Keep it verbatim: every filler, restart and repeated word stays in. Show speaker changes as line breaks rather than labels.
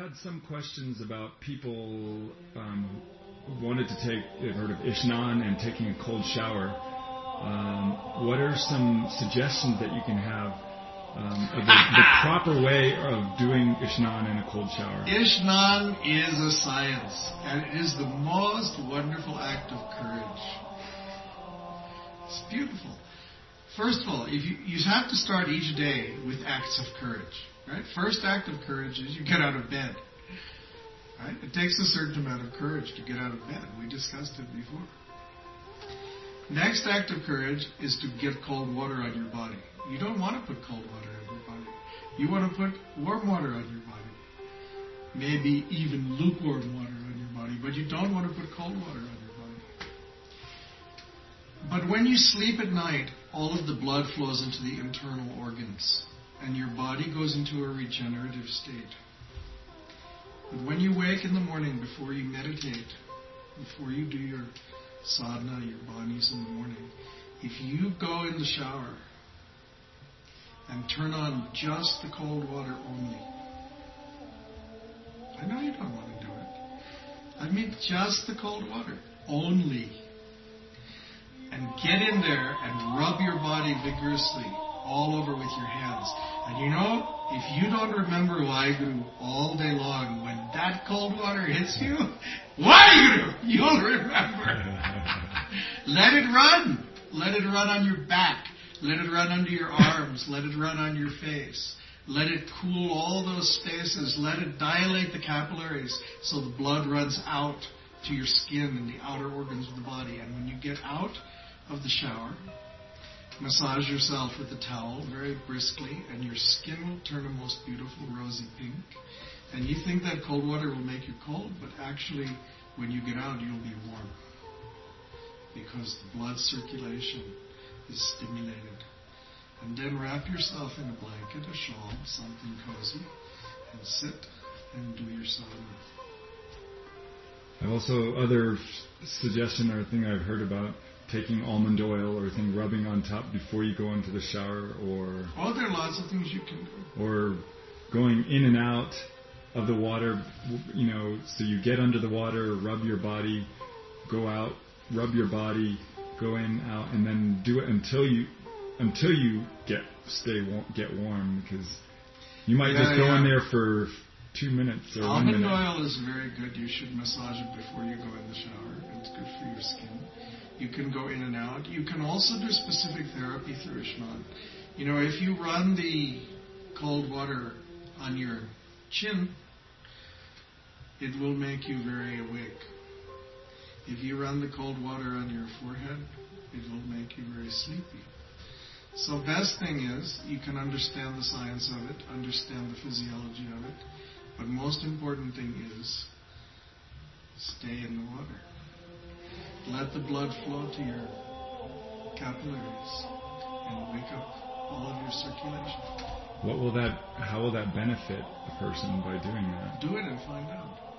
had some questions about people um, who wanted to take, they've heard of Ishnan and taking a cold shower. Um, what are some suggestions that you can have um, of the, the proper way of doing Ishnan in a cold shower?
Ishnan is a science, and it is the most wonderful act of courage. It's beautiful. First of all, if you, you have to start each day with acts of courage. Right? First act of courage is you get out of bed. Right? It takes a certain amount of courage to get out of bed. We discussed it before. Next act of courage is to get cold water on your body. You don't want to put cold water on your body. You want to put warm water on your body. Maybe even lukewarm water on your body, but you don't want to put cold water on your body. But when you sleep at night, all of the blood flows into the internal organs, and your body goes into a regenerative state. But when you wake in the morning, before you meditate, before you do your sadhana, your banis in the morning, if you go in the shower and turn on just the cold water only, I know you don't want to do it. I mean just the cold water only. And get in there and rub your body vigorously all over with your hands. And you know, if you don't remember Waheguru all day long, when that cold water hits you, Waheguru, you'll remember. Let it run. Let it run on your back. Let it run under your arms. Let it run on your face. Let it cool all those spaces. Let it dilate the capillaries so the blood runs out to your skin and the outer organs of the body. And when you get out of the shower, massage yourself with a towel very briskly, and your skin will turn a most beautiful rosy pink. And you think that cold water will make you cold, but actually, when you get out, you'll be warm. Because the blood circulation is stimulated. And then wrap yourself in a blanket, a shawl, something cozy, and sit and do your sadhana.
I've also, other suggestion or thing I've heard about, taking almond oil or thing, rubbing on top before you go into the shower, or...
Oh, there are lots of things you can do.
Or going in and out of the water, you know, so you get under the water, rub your body, go out, rub your body, go in, out, and then do it until you until you get stay get warm, because you might yeah, just go yeah. in there for two minutes or
almond
one minute.
Oil is very good. You should massage it before you go in the shower. It's good for your skin. You can go in and out. You can also do specific therapy through Ishnan. You know, if you run the cold water on your chin, it will make you very awake. If you run the cold water on your forehead, it will make you very sleepy. So best thing is, you can understand the science of it, understand the physiology of it, but most important thing is, stay in the water. Let the blood flow to your capillaries and wake up all of your circulation.
What will that? How will that benefit a person by doing that?
Do it and find out.